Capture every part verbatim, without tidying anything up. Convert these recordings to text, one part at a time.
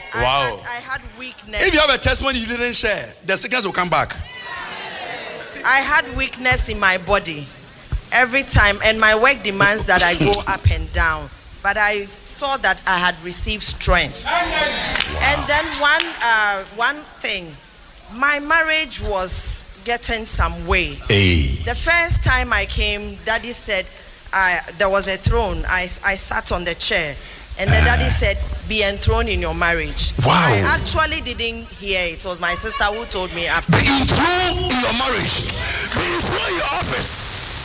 Wow. I had, I had weakness. If you have a testimony you didn't share, the sickness will come back. I had weakness in my body every time, and my work demands that I go up and down. But I saw that I had received strength. Wow. And then one uh, one thing, my marriage was getting some way. Hey. The first time I came, Daddy said uh, there was a throne. I, I sat on the chair, and then Daddy said, "Be enthroned in your marriage." Wow. I actually didn't hear it. It was my sister who told me after. Be enthroned in your marriage. Be enthroned in your office.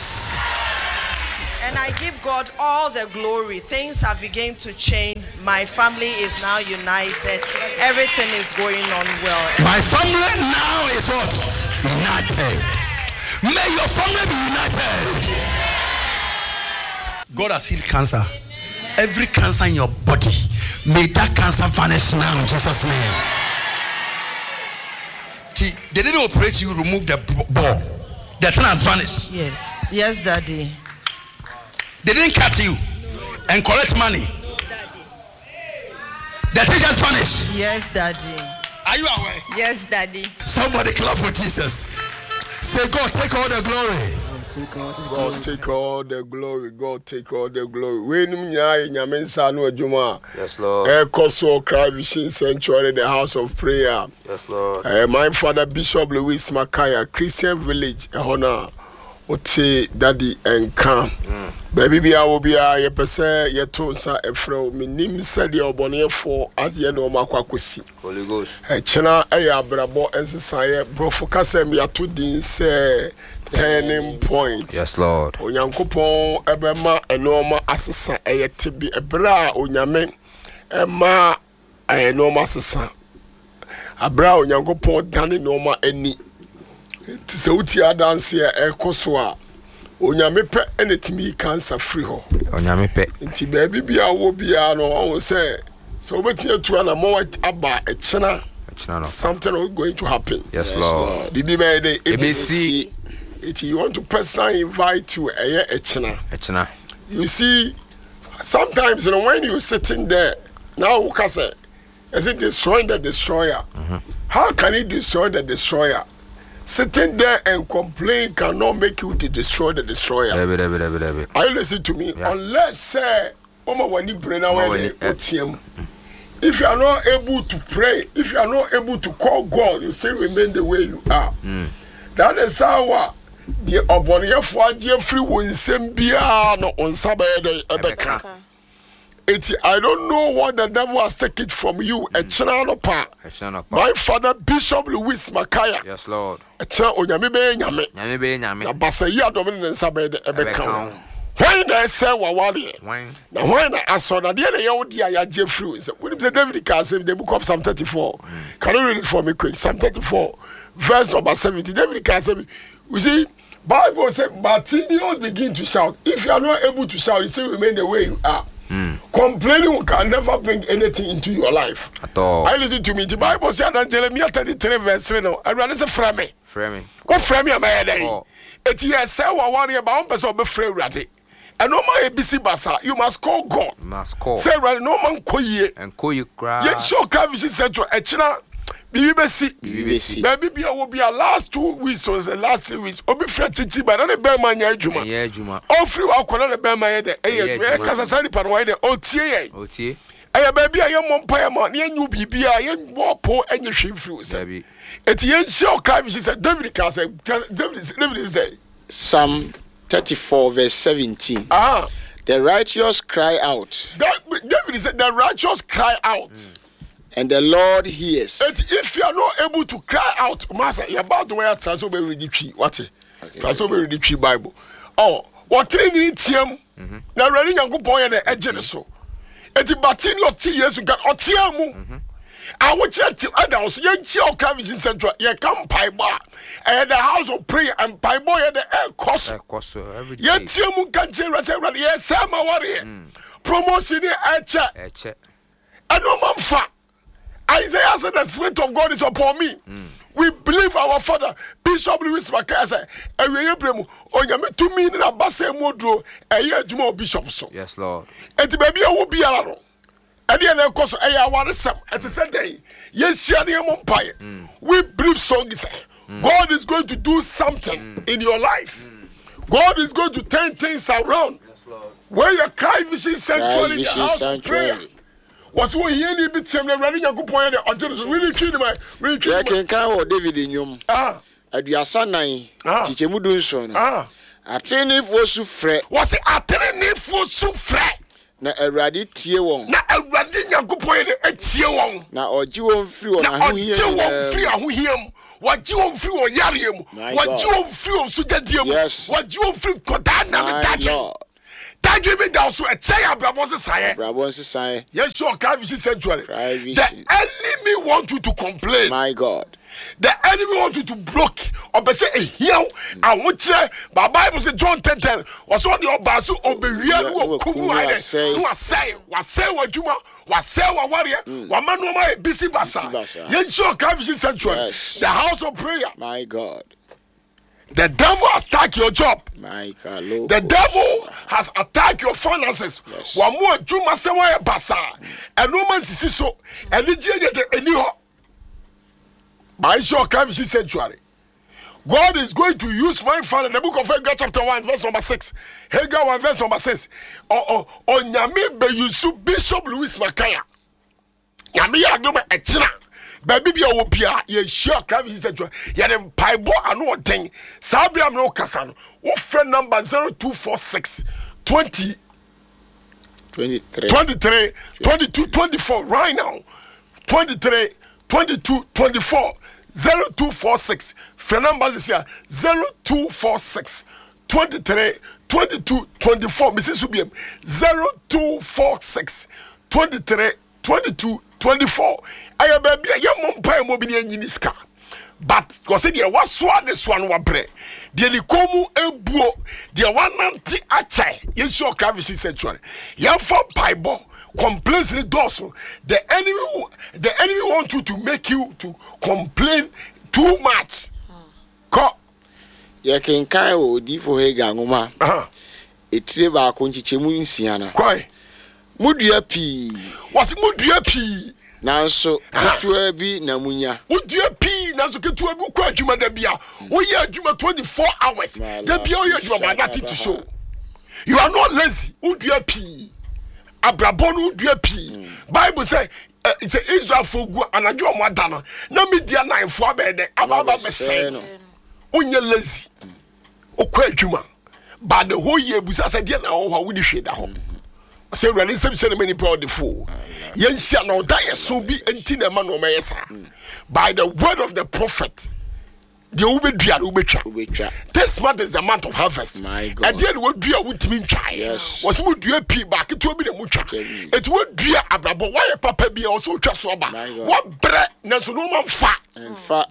And I give God all the glory. Things have begun to change. My family is now united. Everything is going on well. My family now is what? United. May your family be united. God has healed cancer. Every cancer in your body, may that cancer vanish now in Jesus' name. They didn't operate you, remove the ball. The thing has vanished. Yes. Yes, Daddy. They didn't cut you and collect money. No, Daddy. The thing just vanished. Yes, Daddy. Are you aware? Yes, Daddy. Somebody clap for Jesus. Say, God, take all the glory. God take all the glory. God take all the glory. When you Yes, Lord. Ekoso Cry Vision Sanctuary, the house of prayer. Yes, Lord. Uh, my father Bishop Louis Makaya, Christian Village, honor. Ote Daddy and Kam. Baby be I will be a pese ye tonsa efro me nim said the obone for as ye no makwakosi. Holy Ghost. E chena e abrabo ensesaye brofo kasem ya to din say turning point. Yes, Lord. Onyankopon ebema enoma asesa eye tibi ebra onyame ema enoma asesa. Abra onyankopon dane noma eni. Tise uti adanse e koso a onyame pe enetimi cancer free ho Onyame pe nti baby bia wo bia no on say so obetumi atu na mo aba e chena something is going to happen. Yes, yes Lord. Bibi be dey A B C. If you want to personally invite you a e chena e chena you see sometimes you know when you sitting there now who can say is it destroying the destroyer? Mm-hmm. How can it destroy the destroyer? Sitting there and complain cannot make you to destroy the destroyer. David, David, David, David. Are you listening to me? Yeah. Unless say, if you are not able to pray, if you are not able to call God, you still remain the way you are. Mm. That is how the Obonia for Jeffrey will send Biano on Sabbath. It's, I don't know what the devil has taken from you. Mm. My father, Bishop Louis Makaya. Yes, Lord. When I say Wawali, now when I saw that the other Yadia Jeffrey, when David Cassim, the book of Psalm thirty-four, mm. Can you read it for me quick? Psalm thirty-four, verse number seventy. David Cassim, you see, Bible says, but you begin to shout. If you are not able to shout, you still remain the way you are. Mm. Complaining can never bring anything into your life at all. I listen to me. The Bible says that Jeremiah thirty-three verse three. No, I rather say frame me. Frame me. Go frame me, my head. It is say one worry about one person be frame ready. And no man A B C basa. You must call God. You must call. Say right, no man call ye and call you cry. Yes, sure. Cry Vision Central. Echina. B B C. B B C. Maybe be will be a last two weeks or the last three weeks. Obi French but on the bear man ya juma. Yeah, juma. All free walk on the bear man there. Eh, because I pan why the O T A. O T A. Eh, baby, I am one pay man. Yen you be be a yen more poor and you shame fruit. Baby. It's yen sure Cry Vision said David can say David David say Psalm thirty-four verse seventeen. Ah. The righteous cry out. David said the righteous cry out. Mm. And the Lord hears. And if you are not able to cry out, Master, you're about to wear transfer read the tree. What it? Transfer read the tree Bible. Oh, what three minutes him? Now ready young boy and the edge so. And the batin your tea years you got or tiamu. I would chat to adults, young child Vision Central, you come pie bar. And the house of prayer and pie boy at the air cost. Every day. Yet tiamu can say, yes, Sam, warrior. Promotion air chat. And no man fat. Isaiah said the Spirit of God is upon me. Mm. We believe our Father, Bishop Louis Makaya said, and we are able to two million a basse modro, a year to more bishops. Yes, Lord. And the baby will be around. Ade na enko so eya waresam ete say day ye hia ne mo mpae we brief song is God is going to do something in your life. God is going to turn things around. Yes, Lord. Where your cry vision sanctuary, the house of prayer. What's what you need to tell me? Running your good point. I'm just really treating my really Yeah, treating. can can David in yum. Ah, Aduasa nan. Ah. Tiche mu dun so no. ah. Atrene fo su frɛ What's it? I tell you, for so flat. na Awurade tie wɔn. Na running your good point. It's you one. Na ɔgye wɔn firi wɔn Na ahohia. ọjẹ wọn firi ahohiam wọgye wọn firi wọn yare mu My wọgye God. wọn firi wọn sojadie mu Yes. wọgye wọn firi kọdaa na My ne dadwe Lord. dadwe bi da so ɛkyɛ yɛ abrabɔ sesaeɛ Brabo nsesan. yɛn sɛ ɔkaa vision sanctuary Cry the vision. enemy want you to complain My God. the enemy want you to block ɔbɛ sɛ ehiaw ahokyerɛ ba bible sɛ John ten ten ɔsɛ ɔde ɔbaa so ɔbɛwia no wɔ kumu ayɛ dɛ no wasɛe wasɛe w'adwuma wasɛe w'awareɛ wama nneɛma yɛ bisi basa Bisi basa. yɛn sɛ ɔkaa vision sanctuary Yes. the house of prayer. My God. The devil attack your job. My God. Lord. The devil has attacked your finances. Yes. Wa mo adwuma se wa basa. Eno man sisi so. Eni je je de eni ho. By sure can be sanctuary. God is going to use my father in the book of Haggai chapter one verse number six. Haggai one verse number six. O o o nyame be yusu Bishop Louis Makaya. Nyame ya do e china. Baby bia wo bia ye sure crave he said ye dem paibo ano den sabia me okasa no wo friend number zero two four six twenty twenty-three. twenty-three twenty-two twenty-four right now twenty-three twenty-two twenty-four zero two four six friend number is here zero two four six twenty-three twenty-two twenty-four Missus Ubiem zero two four six twenty-three twenty-two twenty-four ayo baby ya mompa mo bi ni anyini ska but go say dia wasoa de soa no wabre dia ni komu ebuo dia wananti achai ye sure privacy sanctuary ya for paibo complaints the doors the enemy the enemy want you to make you to complain too much ko Ye ken kai o di fo Haggai ngoma. ah Etire ba ko nchichemu nsia na. kwai Mudua pi. wasi mudua pi Nanso ketua bi na munya. wodua pi nanso ketua bi kwa adwuma da bia wo ye adwuma twenty-four hours My da bia wo ye adwuma ba na to show you are not lazy wodua pi abrabon wodua pi Bible say uh, say Israel for gu anadwo mo ada no na media nine fo abede ababa be say onye lazy okwa adwuma ba the whole year busa say dia na wo ho woni hwe da ho say really some say many proud the fool yen sia no die so bi enti na ma no meyesa by the word of the prophet the ubedua ubetwa Ubetwa. this month is the month of harvest My God. and then we dua wutimi ntwa Yes. was mu dua pi ba keto bi na mu twa Twa. et we dua abrabo why papa bi o so twa so ba My God. what bre na so no man fa And fa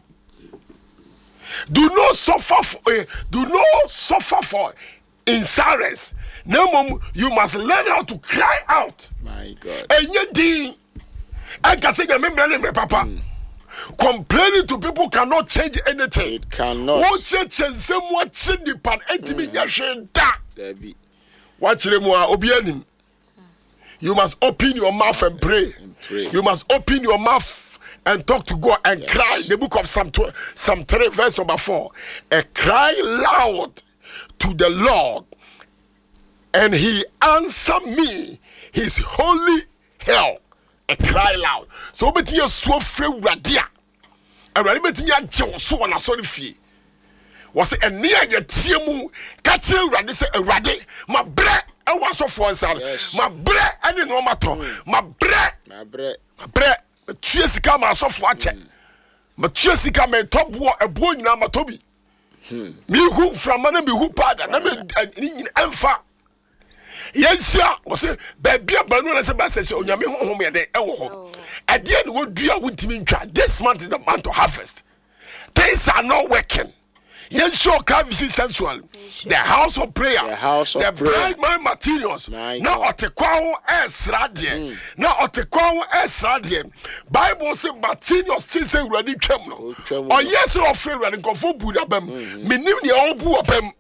do not suffer for, uh, do not suffer for in silence. No mom, you must learn how to cry out. my God. And yet, the I can say, remember, Papa. Complaining to people cannot change anything. It cannot. Watch it and say, watch it, the pan, and me, yashin, da. There be. Watch it, more, obianim. You must open your mouth and pray. And pray. You must open your mouth and talk to God and Yes. cry. The book of Psalm, tw- Psalm three, verse number four. And cry loud to the Lord, and he answer me his holy hell. And cry loud. So, but you so free radia. And I bet you are so on a sorry fee. Was a near your tiamu, catching radis a radi, my bread. I was off one side. Yes. My bread, I didn't know my tongue. My bread, My bread. my bread. My cheese come out of watch it. My cheese come and top war a boy now, my Toby. Me who from money be who part and I'm in Alpha. Yes, sir. Was it baby a banana as a bassage on your home at the elbow. At the end, what do you want to mean? This month is the month of harvest. Things are not working. Yes, sure, can be sensual. The house of prayer, The house of the prayer. bright man materials. My Now, God. at the quao as radiant. Now, at the quao as radiant. Bible says materials still say ready criminal. Oh, criminal. Or yes, or free running go for Buddha. Meaning the old boo of them.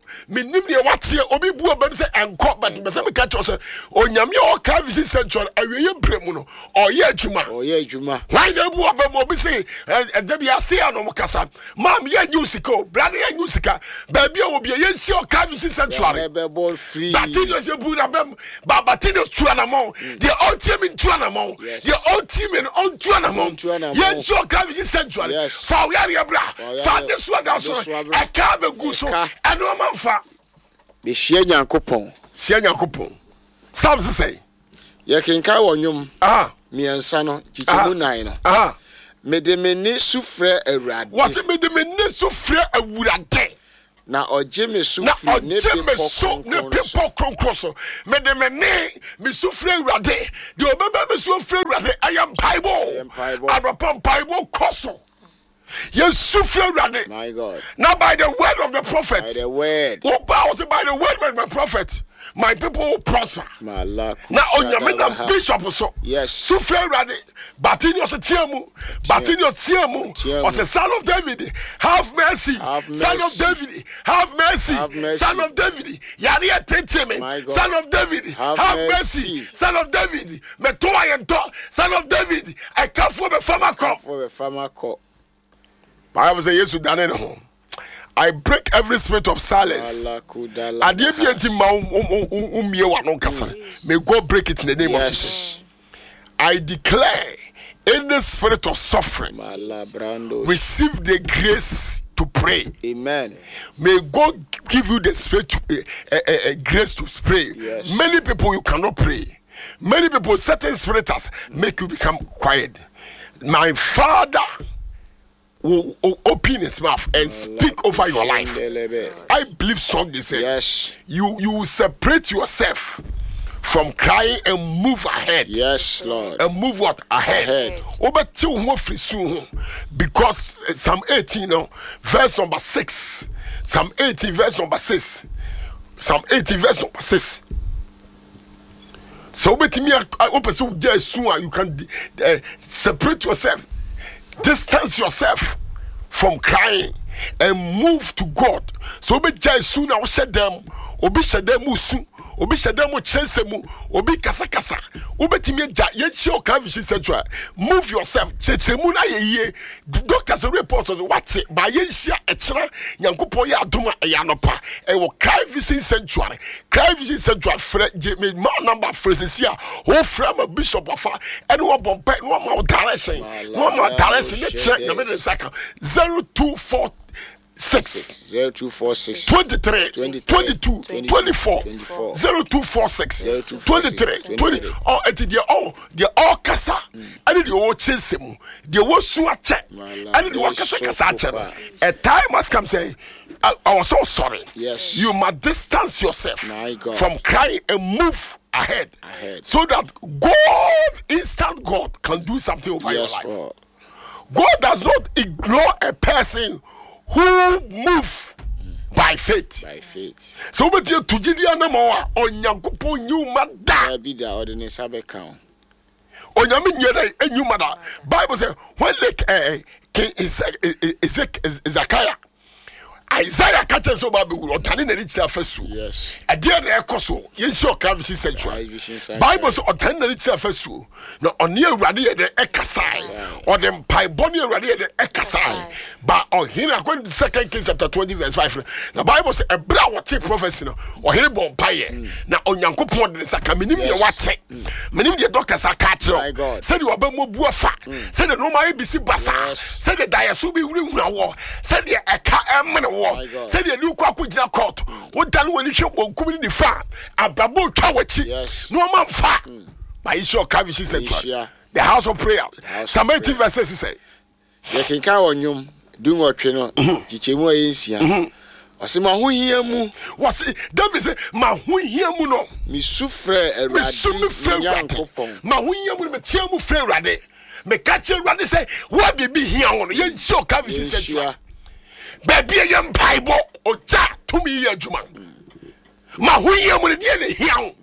menim ne watie obi bu oba say enko but me say me catch us onyame o ka visit central awiye bremu no oye adwuma oye adwuma why na bu oba mo bi say da bia say anom kasa mam ye newsika brother ye newsika ba bia obi ye nsi o ka visit central be ball free batino se bu na bem ba batino tuanamo the old team in tuanamo the old team in on tuanamo ye nsi o ka visit central fa we are bra fa this one that so e ka be gu so e no man fa be hia nyankopon hia nyankopon sam se say ye kenka wonwom ah miensa no chichimu nine no ah me de me ne sufre awurade what me de me ne sufre awurade na oje me na sufre ne me so ne people kronkron so me de me ne me sufre awurade de obeba me sufre awurade I am bible and bible koso yes sufre awurade my God now by the word of the prophet by the word oh was by the word of my prophet my people will prosper now onyame na bishop so yes sufre awurade batini o se tiamu batini o tiamu o se son of David have mercy, have mercy. son of David have mercy, have mercy. son of David yari etenteme son of David have, have mercy. mercy son of David me to ayento son of David I come for the farmer crop for the farmer crop Bible say yesu dane ne ho I break every spirit of silence. Adie bi enti ma umie wa no kasa. May God break it in the name yes. of Jesus. I declare any spirit of suffering receive the grace to pray. Amen. May God give you the spirit to, uh, uh, uh, grace to pray. Yes. Many people you cannot pray. Many people certain spirits make you become quiet. My Father will open his mouth and speak over your life. I believe strongly say yes. you you will separate yourself from crying and move ahead. Yes, Lord. And move what ahead. ahead. Because Psalm eighteen, no, verse number six. Psalm eighteen, verse number six. Psalm eighteen, verse number six. So bet me you can uh, separate yourself. Distance yourself from crying and move to God. So be jai soon I will shed them, obi shed them musu, obi shed them chensemu, obi kasa kasa, obetimi ja yechi o ka vision central. Move yourself. Chensemu na ye doctors report what by yenhia echira nyankopon ya adoma ya nopa e wo cry vision central. Cry vision central frɛ me ma number phrases here. Ho frɛ ma bishop afa and wo bompa no ma direction. No ma direction ne kire nyame de saka zero two four six zero two four six twenty-three twenty-two twenty-four zero two four six twenty-three twenty oh et the oh the all kasa and the all chesemu the wo su ache and the wo kasa kasa ache a time must come say I, I was so sorry. Yes, you must distance yourself from crying and move ahead, ahead. So that God, instant God, can do something over yes, your life. Lord. God does not ignore a person who move by faith. By faith. So but you to give you number onyankopon nyuma da. Be the ordinance abeka. Onyame nyere enyuma da. Bible say when the uh, king is is Zechariah Isaiah catches so baby will turn the rich first. Yes. A dear ekoso, yes, your canvas central. Bible so turn the rich first. No, on near ready at the ekasai, or them pie bonny ready at the ekasai. But on here, according to Second Kings chapter twenty, verse five, the Bible says a brow what take prophecy or here born pie. Now on Yanko Pond, the Sakaminim, what say? Many the doctors are catching. Said you are Bemo Buafa, said the Roma A B C Bassa, said the Diasubi War, said the Eka war. Said the new Quackujina court. What done when you show one community farm? A Brabo Tawachi. No man fat. By Isha Kavishi Central. The house of prayer. Some eighteen verses say. You can count on you. Do what you know. Chichemo is here. I say, my who hear mu. What's it? David say, my who hear mu no. Me sufre, me sufre, my who hear mu, me tell mu frere rade. Me catch you rade say, what be be here on? Yen show Kavishi Central. Baby, I am Bible or chat to me, Juma. Ma, who you want to be here?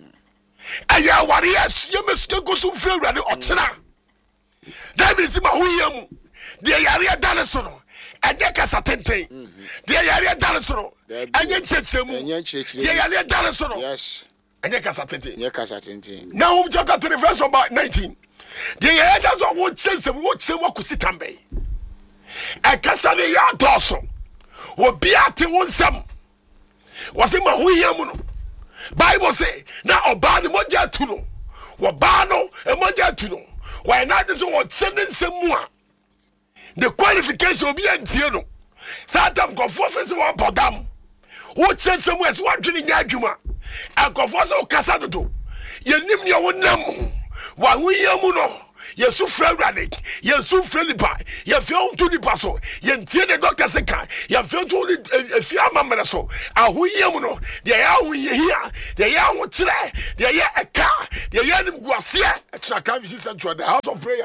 I am warriors, you must go so feel ready or China. David is my who you the area Danason. enye kasa tenten de yare dale so no enye chechemu enye chechemu de yare dale so no yes enye kasa tenten enye kasa tenten Nahum chapter three verse number nineteen de yare dale so wo chensem wo chensem akosi tambe e kasa ne ya doso obi ate wo nsam wase ma ho hia mu no Bible say na oba ne moja tu no wo ba no e moja tu no why not so what sending some more the qualification will be antie no satam go for face one bodam wo chen some as one dwene nya adwuma akofo so kasa dodo ye nim ne wo nam wa ho hia mu no Yesu frɛwrade Yesu frɛlipa ye fion to nipa so ye ntie de doctor seka ye fion to efi amamre so ahoyem no de ya ahoye hia de ya ho kire de ya eka de ya nim guase e kira ka visi central the house of prayer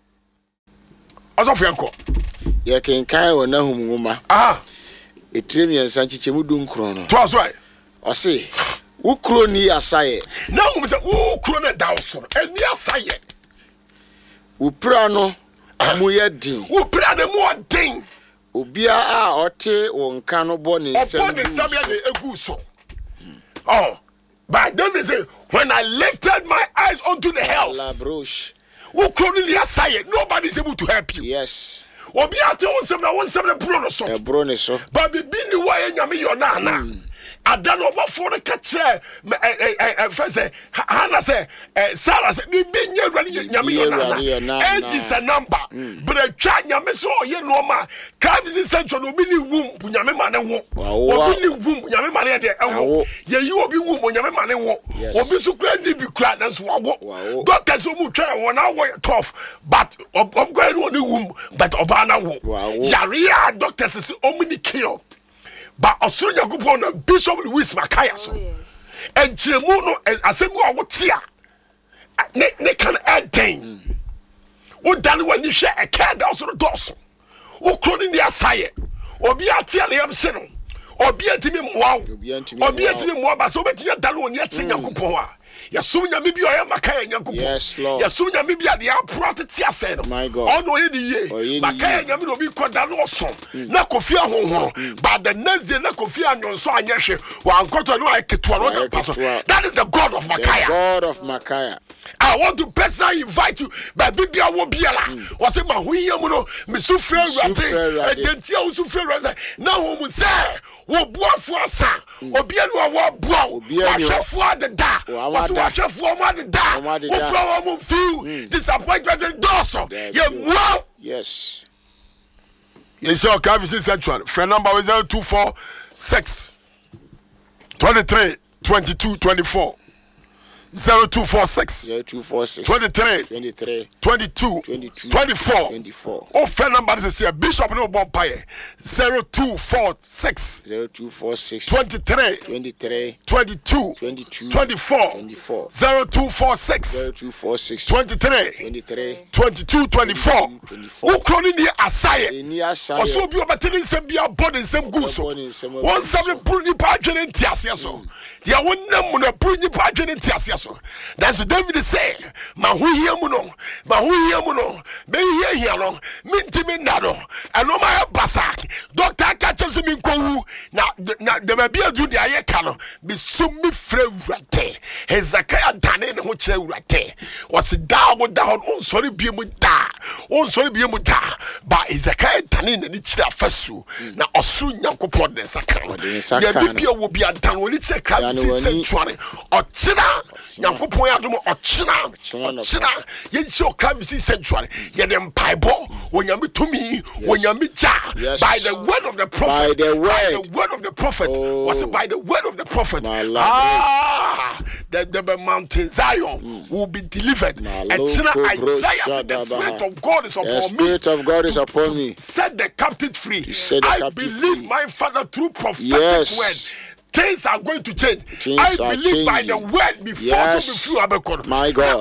aso fianko ye ken kai wo na hum ngoma aha etrem ye nsanchiche mu dun kro no to aso ai o se wo kro ni asaye na hum se wo kro na dawo so eni asaye Upra no amuye din. Upra ne mo din. Obia a ote wonka no bo ne nsam. Obo ne nsam ya ne egu so. Oh, but then they say when I lifted my eyes onto the hills. La broche. Who couldn't say nobody is able to help you. Yes. Obi ate wonsam na wonsam na bro no so. E bro ne so. But be bi ni wa nyame yo na na. Adan obofo no ka kire eh eh fa say Hannah say Sarah say bi bi nya awurade nyame yo na na eight is a number but twa nyame so ye no ma Christ central obi ni wum nyame ma ne wo obi ni wum nyame ma ne de ewo ye yi obi wum nyame ma ne wo obi so kra ni bi kra na so wo doctors so mu twa wo na wo tough but obgwa no ni wum but oba na wo yare doctors say omni kill. But Osuru Yakupon na Bishop Louis Makaya so. And Chemu no asemu a wotia. Ne ne kan aden. Wo dan when you share a card also the doors. Wo kroni ni asaye. Obi atia le yam se no. Obi atimi mwa. Obi atimi mwa ba so betimi dan won ye che Yakupon a. Ya sum nyame bi oya Makaya Yakupon. Yes Lord. Ya sum nyame bi ade a protect ase no. My God. Ono ye ni ye. Makaya nyame no bi koda no so. Na kofi ahonhoro. But the next day na kofi anyon so anyehwe. Wa ankoto no aketo no paso. That is the God of Makaya. The God of Makaya. I want to personally invite you. But Bibia will be ala. Was say ma huye mu no me so frɛ Awurade. Agentia wo so frɛ Awurade. Na wo mu say wo boafo asa. Obi anu wo boa. Ahwefo de da. Was wo ahwefo mo de da. Wo frɛ wo mu feel disappointment and doso. Ye wow. Yes. Yes, sir. Kavisi Central. Friend number is zero two four six twenty-three twenty-two twenty-four. zero two four six zero two four six twenty-three twenty-three twenty-two twenty-two twenty-four twenty-four. Oh, friend number is here. Bishop no Bompaye. zero two four six zero two four six twenty-three twenty-three twenty-two twenty-two twenty-four twenty-four zero two four six zero two four six twenty-three twenty-three twenty-two twenty-four. Who crony ni asaye? Eni asaye. Also bi obateni nsem bi abode nsem gu so. Won sam pru ni pa adwene ntiase so. Dia wonnam mu na pru ni pa adwene ntiase so. That's what David say. Ma hu hia mu no. Ma hu hia mu no. Me hia hia no. Minti me ndado. Eno ma basak. Doctor ka chem se min kowu na na de ba bia du de aye ka no. Be sum mi frɛ Awurade. Hezekiah dane ne ho kyerɛ Awurade. Was da wo da on sorry bi mu da. On sorry bi mu da. Ba Hezekiah dane ne kyerɛ afasu. Na osu Nyankopɔn de saka. Ya bi bia wo bia dan wo ni kyerɛ kra bi sentuare. Ɔkyena Nyankopɔn adom ɔkyena ɔkyena yɛnhyɛ ɔkra visi sanctuary yɛde mpaebɔ wɔnyame tumi wɔnyame gya by the word of the prophet by the word, by the word of the prophet oh. was it by the word of the prophet ah the, the, the mountain Zion mm. will be delivered and Isaiah said the spirit of God is upon me the spirit of God is upon me set the captive free the I captive believe free. My Father through prophetic yes. word things are going to change. Things I believe by the changing. word before yes. to be few. My God.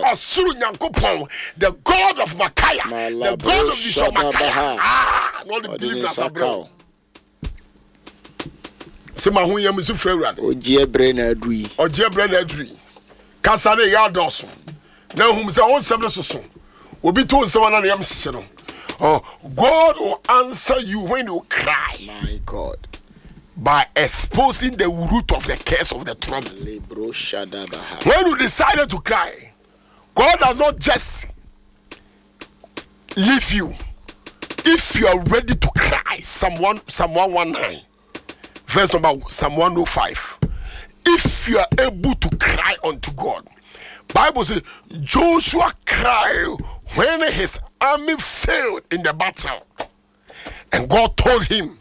The God of Makaya. The God of Bishop Makaya. Ah, not the believers of bro. Sema hu yam su frewrade. Ogie bre na adui. Ogie bre na adui. Kasane ya doso. Na hum se on sem no soso. Obi to nsem na yam sese no. Oh, God will answer you when you cry. My God. By exposing the root of the curse of the trouble. When you decided to cry, God does not just leave you. If you are ready to cry, Psalm one, Psalm one nineteen, verse number Psalm one oh five. If you are able to cry unto God, Bible says Joshua cried when his army failed in the battle, and God told him,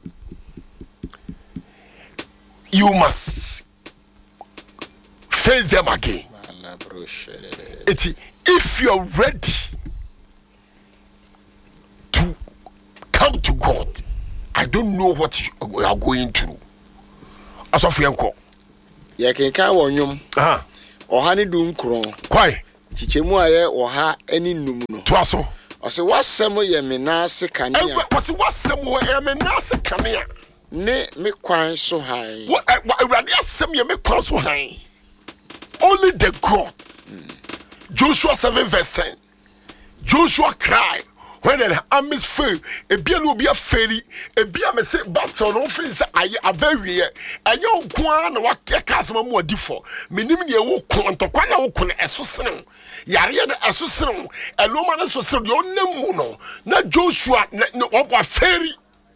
you must face them again. If you're ready to come to God, I don't know what you are going through. As of Yanko, Yakenka wonyum. Ah, Ohani dum kron. Kwai. Chichemu aye oha eni num no. Twaso. Ose wasem ye me na se kanea. Ose wasem ye me na se kanea. Ne me kwan so han. What Awurade asem ye me kwan so han. Only the God. Mm. Joshua seven verse ten. Joshua cried when the armies failed. Ebia no be a fairy. Ebia me say battle no feel say aye abawie. Enyo kwa na wa kasema mo adifo. Menim ne wo kon ntokwa na wo kon eso sene. Yare na eso sene. Eloma na so sene yo nemu no. Na Joshua na wa fairy.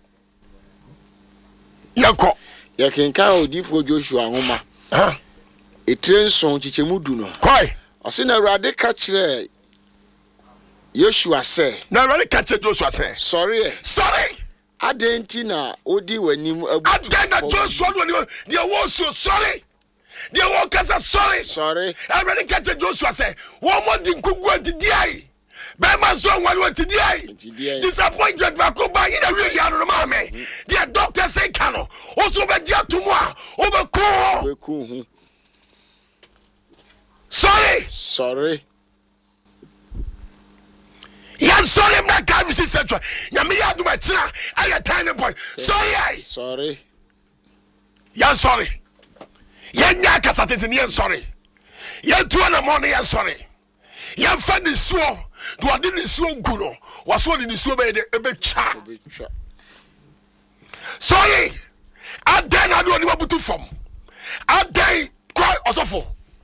Yako Yakenka odifo Joshua homa. Ah. Etren son chichemu du no. Kwai. Ose na Awurade ka kire Joshua say. Na Awurade ka kire Joshua say. Sorry. Sorry. Adenti na odi wanim abu. Adena Joshua no dey was so sorry. Dey won kasa sorry. Sorry. Awurade ka kire Joshua say, "Wo mo di nkugu atidi ai. Be ma so wan atidi ai. Disappointed ba ko ba ina wi ya no ma me. The doctor say kano. Oso be dia tumu a, o be ko. Be ku hu. Sorry. Sorry. Yan sorry na ka bi se twa. Ya me ya do ba tira. Aya tiny boy. Sorry. Sorry. Yan sorry. Yan nya kasa tete ni yan sorry. Yan tuwa na mo na yan sorry. Yan fa ni suo. Do ade ni suo ngu no. Waso ni suo be de ebe cha. Sorry. Adan adu oni mabutu fom. Adan kwa osofo.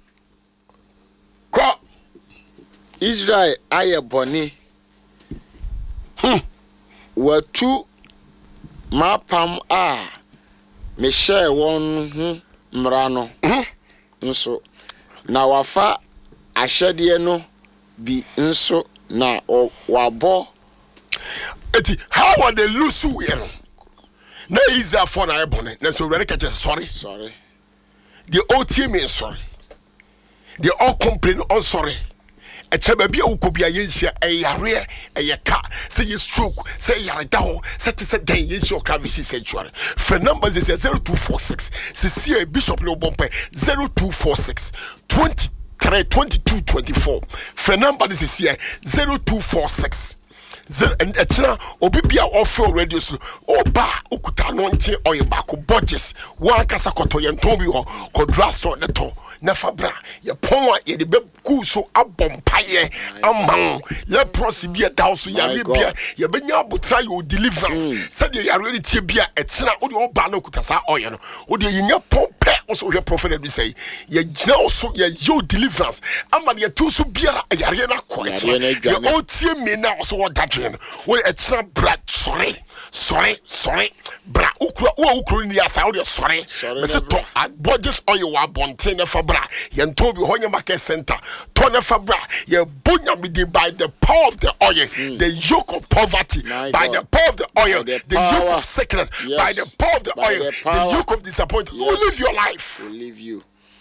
Ko Israel aye boni. Hmm. Watu mapam a me share won hu mrano. Hmm. Nso na wafa ahyede no bi nso na wabo. Eti how are they lose we no? Na Israel for na ebone. Na so really catch sorry. Sorry. The old team is sorry. They all complain on sorry. A chababi o kobia yensia e yare e yeka say you stroke say yare down set set den yensia kravisi sanctuary. For numbers is zero two four six. See Bishop no bompe zero two four six twenty-three twenty-two twenty-four. For number is here zero two four six. And Echina Obibia offer radio so Oba Ukuta Nonte or Yabako Bodges, one Casacoto Yantobi or Codrasto Neto, Nefabra, Yapoma, Yedibeku so Abompaye, Amang, Leprosy be a thousand Yaribia, Yabenya Butra, you deliverance. Said you are ready to be a Echina Odio Bano Kutasa Oyan, Odia Yinya Pompe, also your prophet we say, Ye Jno so ye yo deliverance, Amadia Tusu Bia, a Yarena Quite, your old team me now so what that. Well, it's not brat, sorry, sorry, sorry, bra, ukra, ukra, yes, out of sorry, Mister Tom, I bought this oil, I bought ten for bra, Yan Toby, Hoya Market Center, Tona Fabra, ye bunya me by the power of the oil, mm. the yoke of poverty, My by God. the power of the oil, the, the yoke of sickness, yes. by the power of the by oil, the, the yoke of disappointment, yes. will live your life, will leave you.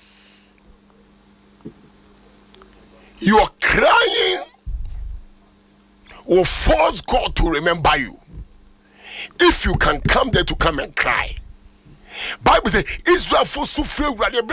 You are crying. Will force God to remember you. If you can come there to come and cry. Bible says Israel for suffer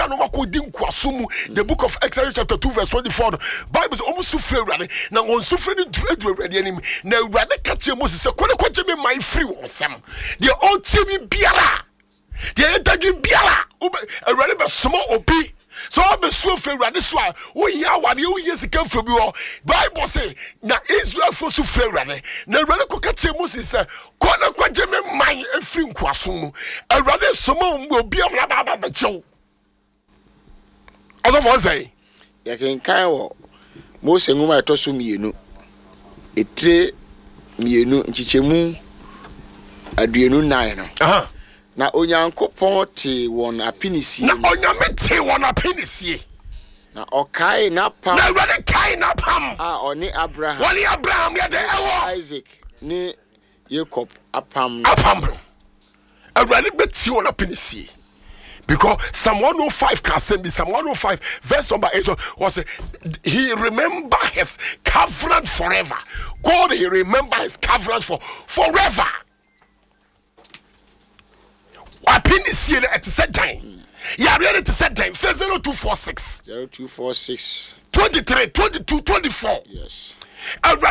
the book of Exodus chapter two verse twenty-four. Bible says almost suffer now on suffer the enemy. Now rather catch Moses say kwale kwache me my free on some. The old team biara. The entire biara. Rather be small obi. So I'm a so favorite. This one, we hear what you years come from you. Bible say, na Israel for so favorite. Na rather could catch a Moses say, Kona Quajame, my a film quasum. A rather some will be a rababa show. Other one say, ya can kind most and woman to sum you know. A tre me no chichemu aduenu nine no. Uh-huh. Na onyankopon te won apinisi na onyame te won apinisi na okai na pam na wade kai na pam ah oni Abraham wani Abraham ya de ewo Isaac ni Jacob apam apam awade beti won apinisi because Psalm one oh five can say Psalm one oh five verse number eight was he remember his covenant forever. God, he remember his covenant for forever. Apinisi at the same time. Yeah, ready to set time. First zero two four six zero two four six twenty three twenty two twenty four. Yes. And